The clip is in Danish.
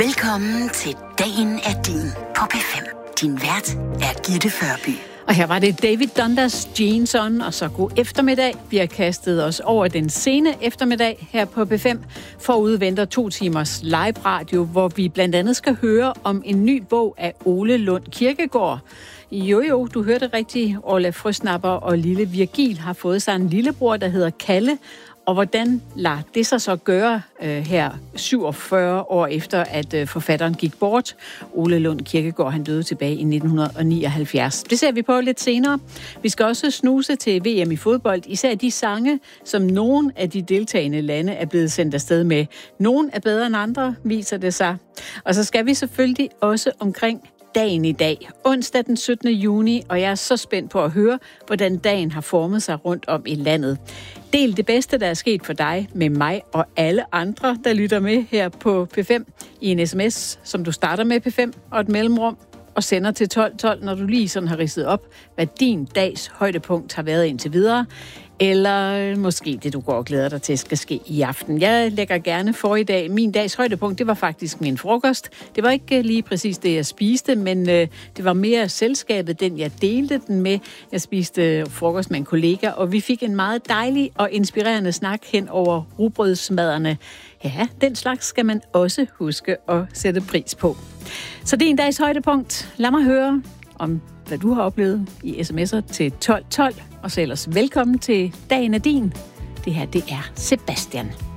Velkommen til Dagen er din på P5. Din vært er Gitte Førby. Og her var det David Dundas Jeans On, og så god eftermiddag. Vi har kastet os over den sene eftermiddag her på P5. Forud venter 2 timers live radio, hvor vi blandt andet skal høre om en ny bog af Ole Lund Kirkegaard. Jo, du hørte rigtigt. Orla Frøsnapper og lille Virgil har fået sig en lillebror, der hedder Kalle. Og hvordan lader det sig så gøre her 47 år efter, at forfatteren gik bort? Ole Lund Kirkegaard, han døde tilbage i 1979. Det ser vi på lidt senere. Vi skal også snuse til VM i fodbold, især de sange, som nogle af de deltagende lande er blevet sendt afsted med. Nogle er bedre end andre, viser det sig. Og så skal vi selvfølgelig også omkring dagen i dag, onsdag den 17. juni, og jeg er så spændt på at høre, hvordan dagen har formet sig rundt om i landet. Del det bedste, der er sket for dig, med mig og alle andre, der lytter med her på P5 i en sms, som du starter med P5 og et mellemrum, og sender til 1212, når du lige sådan har ridset op, hvad din dags højdepunkt har været indtil videre, eller måske det, du går og glæder dig til, skal ske i aften. Jeg lægger gerne for i dag. Min dags højdepunkt, det var faktisk min frokost. Det var ikke lige præcis det, jeg spiste, men det var mere selskabet, den jeg delte den med. Jeg spiste frokost med en kollega, og vi fik en meget dejlig og inspirerende snak hen over rugbrødsmaderne. Ja, den slags skal man også huske at sætte pris på. Så det er en dags højdepunkt. Lad mig høre om, hvad du har oplevet i sms'er til 1212. Og så ellers velkommen til Dagen er din. Det her, det er Sebastian.